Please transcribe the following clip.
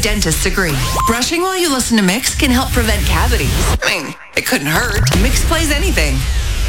dentists agree. Brushing while you listen to Mix can help prevent cavities. I mean, it couldn't hurt. Mix plays anything.